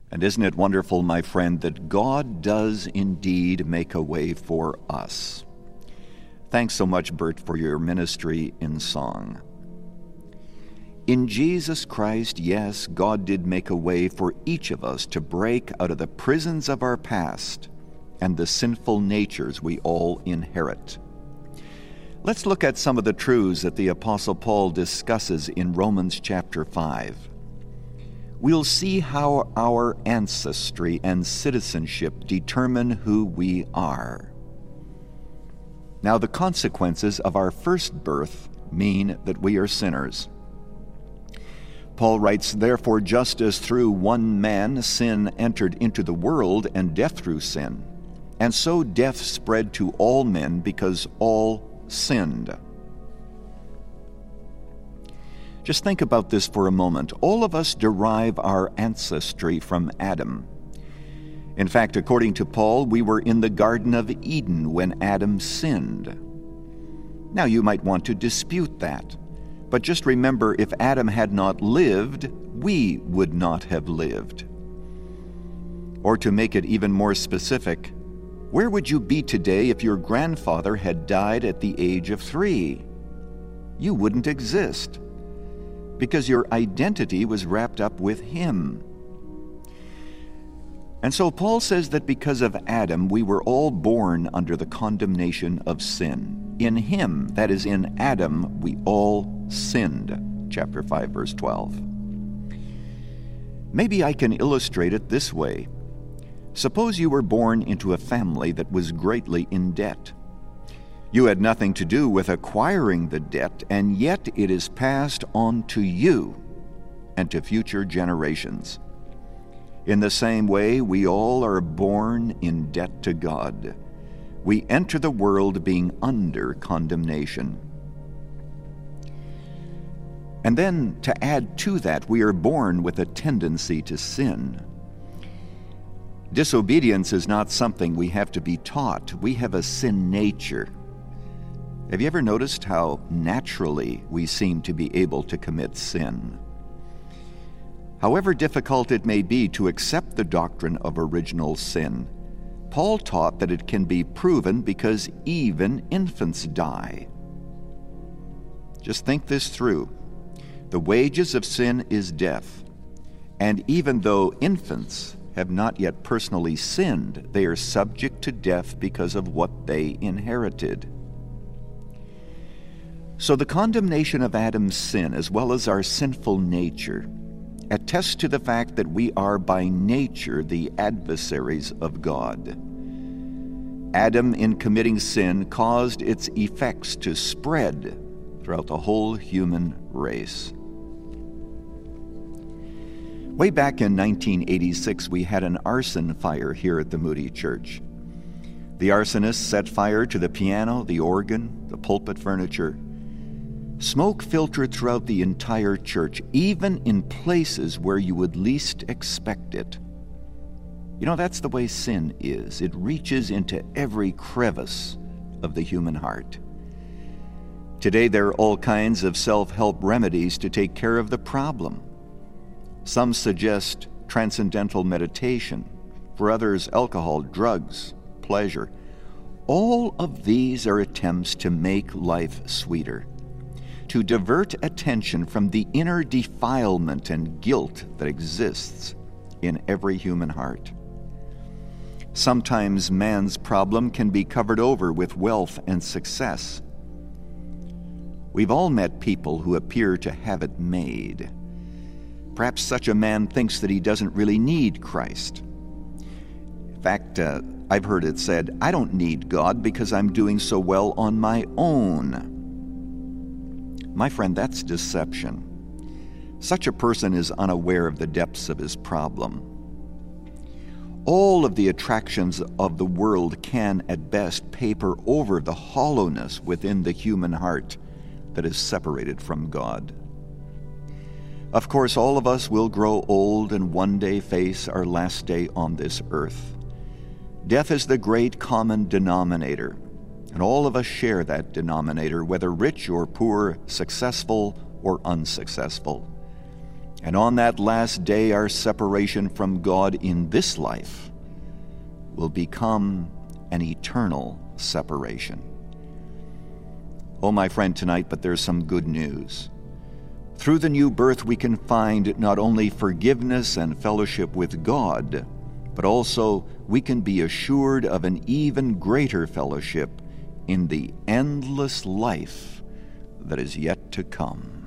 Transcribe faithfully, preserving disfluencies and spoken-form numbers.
And isn't it wonderful, my friend, that God does indeed make a way for us? Thanks so much, Bert, for your ministry in song. In Jesus Christ, yes, God did make a way for each of us to break out of the prisons of our past and the sinful natures we all inherit. Let's look at some of the truths that the Apostle Paul discusses in Romans chapter five. We'll see how our ancestry and citizenship determine who we are. Now, the consequences of our first birth mean that we are sinners. Paul writes, "Therefore, just as through one man sin entered into the world, and death through sin, and so death spread to all men because all sinned." Just think about this for a moment. All of us derive our ancestry from Adam. In fact, according to Paul, we were in the Garden of Eden when Adam sinned. Now, you might want to dispute that, but just remember, if Adam had not lived, we would not have lived. Or to make it even more specific, where would you be today if your grandfather had died at the age of three? You wouldn't exist, because your identity was wrapped up with him. And so Paul says that because of Adam, we were all born under the condemnation of sin. In him, that is, in Adam, we all sinned. Chapter five, verse twelve. Maybe I can illustrate it this way. Suppose you were born into a family that was greatly in debt. You had nothing to do with acquiring the debt, and yet it is passed on to you and to future generations. In the same way, we all are born in debt to God. We enter the world being under condemnation. And then, to add to that, we are born with a tendency to sin. Disobedience is not something we have to be taught. We have a sin nature. Have you ever noticed how naturally we seem to be able to commit sin? However difficult it may be to accept the doctrine of original sin, Paul taught that it can be proven because even infants die. Just think this through. The wages of sin is death, and even though infants have not yet personally sinned, they are subject to death because of what they inherited. So the condemnation of Adam's sin, as well as our sinful nature, attests to the fact that we are by nature the adversaries of God. Adam, in committing sin, caused its effects to spread throughout the whole human race. Way back in nineteen eighty-six, we had an arson fire here at the Moody Church. The arsonist set fire to the piano, the organ, the pulpit furniture. Smoke filtered throughout the entire church, even in places where you would least expect it. You know, that's the way sin is. It reaches into every crevice of the human heart. Today, there are all kinds of self-help remedies to take care of the problem. Some suggest transcendental meditation. For others, alcohol, drugs, pleasure. All of these are attempts to make life sweeter, to divert attention from the inner defilement and guilt that exists in every human heart. Sometimes man's problem can be covered over with wealth and success. We've all met people who appear to have it made. Perhaps such a man thinks that he doesn't really need Christ. In fact, uh, I've heard it said, "I don't need God because I'm doing so well on my own." My friend, that's deception. Such a person is unaware of the depths of his problem. All of the attractions of the world can, at best, paper over the hollowness within the human heart that is separated from God. Of course, all of us will grow old and one day face our last day on this earth. Death is the great common denominator, and all of us share that denominator, whether rich or poor, successful or unsuccessful. And on that last day, our separation from God in this life will become an eternal separation. Oh, my friend, tonight, but there's some good news. Through the new birth, we can find not only forgiveness and fellowship with God, but also we can be assured of an even greater fellowship in the endless life that is yet to come.